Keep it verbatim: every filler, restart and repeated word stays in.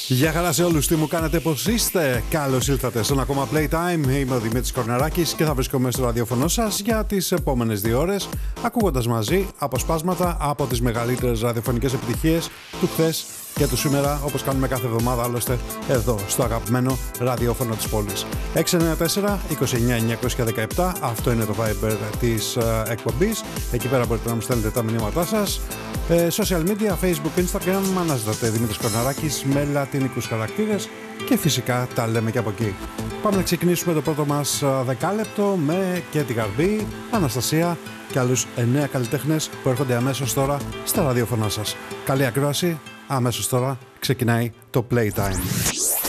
Γεια χαρά σε όλους, τι μου κάνετε, πώς είστε? Καλώς ήλθατε στον ακόμα Playtime. Είμαι ο Δημήτρης Κορναράκης και θα βρίσκομαι στο ραδιόφωνο σας για τις επόμενες δύο ώρες, ακούγοντας μαζί αποσπάσματα από τις μεγαλύτερες ραδιοφωνικές επιτυχίες του χθες και του σήμερα, όπως κάνουμε κάθε εβδομάδα άλλωστε εδώ στο αγαπημένο ραδιόφωνο της πόλης. έξι εννιά τέσσερα είκοσι εννιά εννιακόσια δεκαεπτά, αυτό είναι το Viber της uh, εκπομπής. Εκεί πέρα μπορείτε να μου στέλνετε τα μηνύματά σας. Ε, social media, Facebook, Instagram, αναζητάτε Δημήτρης Κορναράκης με λατινικούς χαρακτήρες και φυσικά τα λέμε και από εκεί. Πάμε να ξεκινήσουμε το πρώτο μας δεκάλεπτο με Κέτι Γαρμπή, Αναστασία και άλλους εννέα καλλιτέχνες που έρχονται αμέσως τώρα στα ραδιόφωνά σας. Καλή ακρόαση, αμέσως τώρα ξεκινάει το Playtime.